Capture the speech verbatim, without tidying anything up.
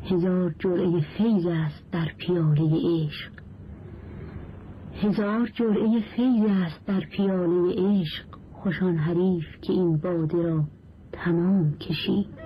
هزار جرعه فیض است در پیاله عشق. هزار جرعه فیض است در پیاله عشق، خوش آن حریف که این باده را تمام کشید.